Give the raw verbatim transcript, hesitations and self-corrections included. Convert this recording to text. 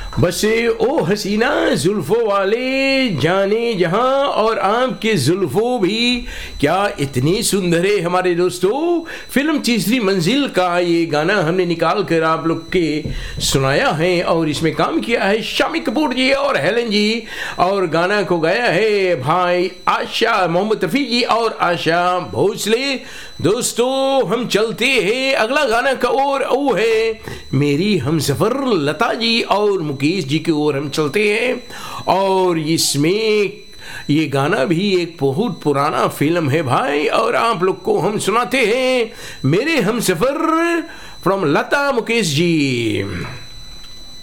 बस ओ हसीना जुल्फों वाले जाने जहां, और आपके जुल्फों भी क्या इतनी सुंदर है हमारे दोस्तों। फिल्म तीसरी मंजिल का ये गाना हमने निकाल कर आप लोग के सुनाया है, और इसमें काम किया है शामी कपूर जी और हेलन जी, और गाना को गाया है भाई आशा मोहम्मद रफी जी और आशा भोसले। दोस्तों हम चलते हैं अगला गाना का, और वो है मेरी हमसफर लता जी और मुकेश जी की ओर हम चलते हैं। और इसमें ये गाना भी एक बहुत पुराना फिल्म है भाई, और आप लोग को हम सुनाते हैं मेरे हमसफर फ्रॉम लता मुकेश जी।